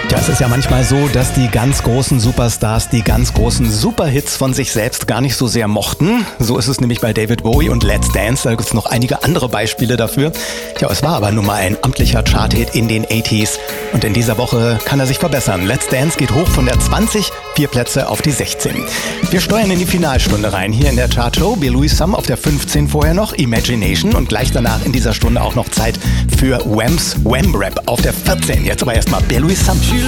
Ja, es ist ja manchmal so, dass die ganz großen Superstars die ganz großen Superhits von sich selbst gar nicht so sehr mochten. So ist es nämlich bei David Bowie und Let's Dance. Da gibt es noch einige andere Beispiele dafür. Ja, es war aber nun mal ein amtlicher Charthit in den 80s. Und in dieser Woche kann er sich verbessern. Let's Dance geht hoch von der 20, 4 Plätze auf die 16. Wir steuern in die Finalstunde rein. Hier in der Chartshow Bill Louis Some auf der 15 vorher noch, Imagination. Und gleich danach in dieser Stunde auch noch Zeit für Wham's Wham Rap auf der 14. Jetzt aber erstmal Bill Louis Some.